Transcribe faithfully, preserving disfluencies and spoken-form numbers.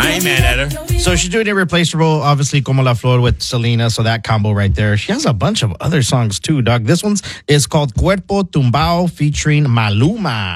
I ain't mad at her. So she's doing Irreplaceable, obviously, Como La Flor with Selena. So that combo right there. She has a bunch of other songs too, Doug. This one's is called Cuerpo Tumbao featuring Maluma.